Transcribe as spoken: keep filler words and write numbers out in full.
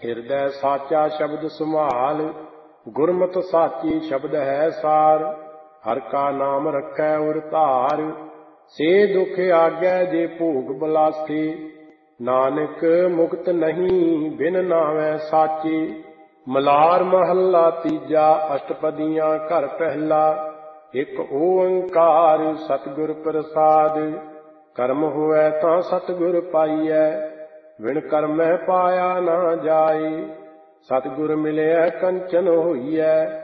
ਹਿਰਦੈ ਸਾਚਾ ਸ਼ਬਦ ਸੰਭਾਲ, ਗੁਰਮਤਿ ਸਾਚੀ ਸ਼ਬਦ ਹੈ ਸਾਰ। ਹਰ ਕਾ ਨਾਮ ਰੱਖੈ ਉਰ ਧਾਰ, ਸੇ ਦੁਖ ਆਗੈ ਜੇ ਭੋਗ ਬਲਾਸੀ। ਨਾਨਕ ਮੁਕਤ ਨਹੀਂ ਬਿਨ ਨਾਵੈ ਸਾਚੀ। ਮਲਾਰ ਮਹੱਲਾ ਤੀਜਾ, ਅਸ਼ਟਪਦੀਆਂ ਘਰ ਪਹਿਲਾ। ਇੱਕ ਓੰਕਾਰ ਸਤਿਗੁਰ ਪ੍ਰਸਾਦਿ, ਕਰਮ ਹੋਵੈ ਤਾਂ ਸਤਿਗੁਰ ਪਾਈਐ, ਵਿਣ ਕਰਮੈ ਪਾਇਆ ਨਾ ਜਾਈ। ਸਤਿਗੁਰ ਮਿਲਿਆ ਕੰਚਨ ਹੋਈਐ,